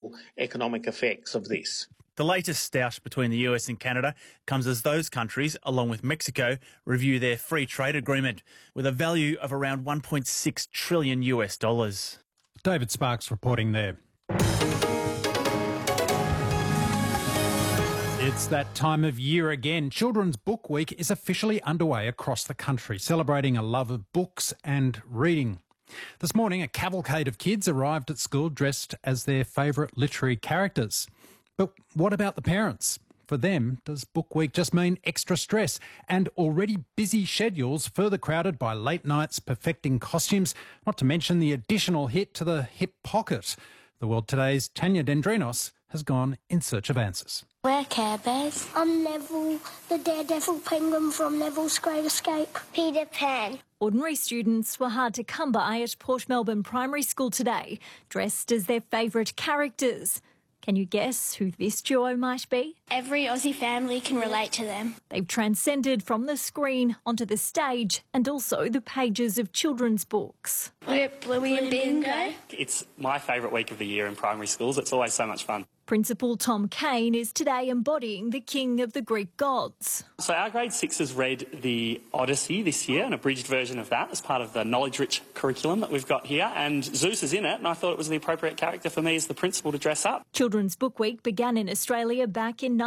economic effects of this. The latest stoush between the US and Canada comes as those countries, along with Mexico, review their free trade agreement with a value of around $1.6 trillion. David Sparks reporting there. It's that time of year again. Children's Book Week is officially underway across the country, celebrating a love of books and reading. This morning, a cavalcade of kids arrived at school dressed as their favourite literary characters. But what about the parents? For them, does Book Week just mean extra stress and already busy schedules further crowded by late nights perfecting costumes, not to mention the additional hit to the hip pocket? The World Today's Tanya Dendrinos has gone in search of answers. We're Care Bears. I'm Neville, the daredevil penguin from Neville's Great Escape. Peter Pan. Ordinary students were hard to come by at Port Melbourne Primary School today, dressed as their favourite characters. Can you guess who this duo might be? Every Aussie family can relate to them. They've transcended from the screen onto the stage and also the pages of children's books. We're Bluey and Bingo. It's my favourite week of the year in primary schools. It's always so much fun. Principal Tom Kane is today embodying the king of the Greek gods. So our grade sixes read the Odyssey this year, an abridged version of that as part of the knowledge-rich curriculum that we've got here, and Zeus is in it, and I thought it was the appropriate character for me as the principal to dress up. Children's Book Week began in Australia back in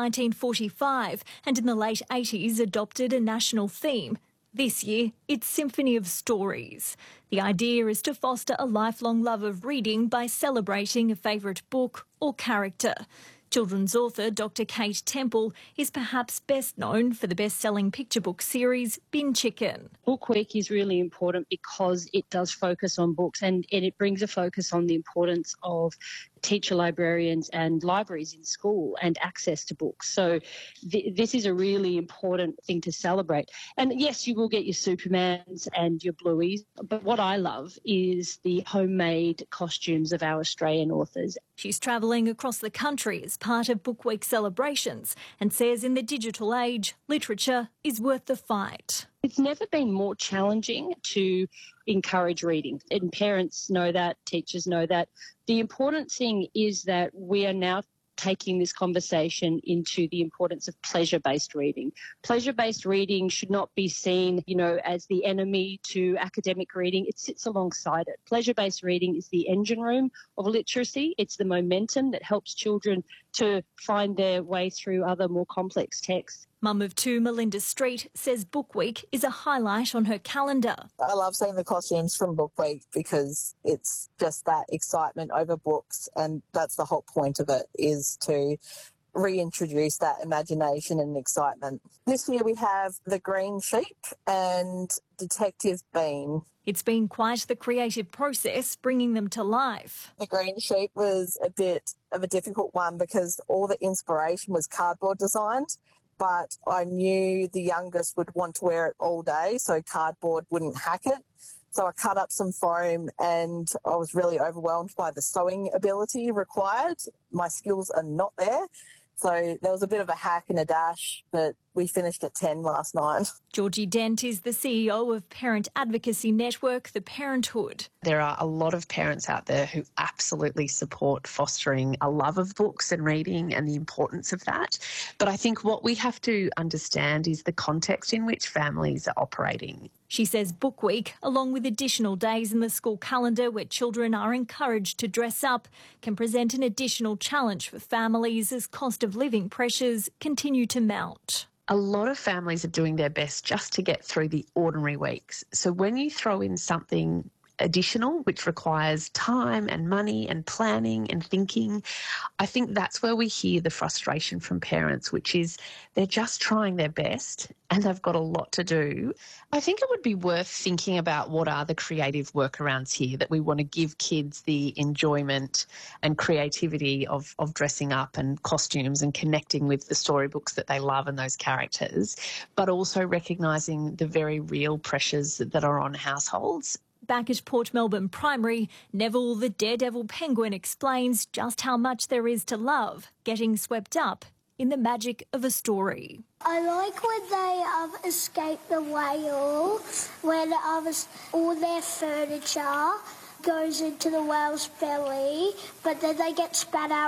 1945 and in the late 80s adopted a national theme. This year, it's Symphony of Stories. The idea is to foster a lifelong love of reading by celebrating a favourite book or character. Children's author Dr. Kate Temple is perhaps best known for the best-selling picture book series Bin Chicken. Book Week is really important because it does focus on books and it brings a focus on the importance of teacher librarians and libraries in school and access to books. So this is a really important thing to celebrate. And yes, you will get your Supermans and your Blueies, but what I love is the homemade costumes of our Australian authors. She's travelling across the country as part of Book Week celebrations and says in the digital age, literature is worth the fight. It's never been more challenging to encourage reading, and parents know that, teachers know that. The important thing is that we are now taking this conversation into the importance of pleasure-based reading. Pleasure-based reading should not be seen, as the enemy to academic reading. It sits alongside it. Pleasure-based reading is the engine room of literacy. It's the momentum that helps children to find their way through other more complex texts. Mum of two, Melinda Street, says Book Week is a highlight on her calendar. I love seeing the costumes from Book Week because it's just that excitement over books, and that's the whole point of it, is to reintroduce that imagination and excitement. This year we have The Green Sheep and Detective Bean. It's been quite the creative process bringing them to life. The Green Sheep was a bit of a difficult one because all the inspiration was cardboard designed, but I knew the youngest would want to wear it all day, so cardboard wouldn't hack it. So I cut up some foam and I was really overwhelmed by the sewing ability required. My skills are not there. So there was a bit of a hack and a dash, but we finished at 10 last night. Georgie Dent is the CEO of parent advocacy network, The Parenthood. There are a lot of parents out there who absolutely support fostering a love of books and reading and the importance of that. But I think what we have to understand is the context in which families are operating. She says Book Week, along with additional days in the school calendar where children are encouraged to dress up, can present an additional challenge for families as cost of living pressures continue to mount. A lot of families are doing their best just to get through the ordinary weeks. So when you throw in something additional, which requires time and money and planning and thinking, I think that's where we hear the frustration from parents, which is they're just trying their best and they've got a lot to do. I think it would be worth thinking about what are the creative workarounds here that we want to give kids the enjoyment and creativity of dressing up and costumes and connecting with the storybooks that they love and those characters, but also recognising the very real pressures that are on households. Back at Port Melbourne Primary, Neville the daredevil penguin explains just how much there is to love getting swept up in the magic of a story. I like when they escape the whale, when all their furniture goes into the whale's belly, but then they get spat out